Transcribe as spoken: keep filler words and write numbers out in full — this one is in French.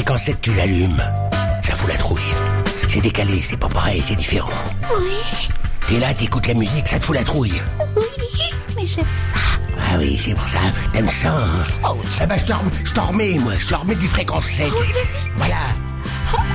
fréquence sept, tu l'allumes. Ça fout la trouille. C'est décalé, c'est pas pareil, c'est différent. Oui. T'es là, t'écoutes la musique, ça te fout la trouille. Oui, mais j'aime ça. Ah oui, c'est pour ça. T'aimes ça, hein? Oh, ah bah je t'en je t'en remets, moi. Je t'en remets du fréquence sept. Oh, vas-y. Voilà.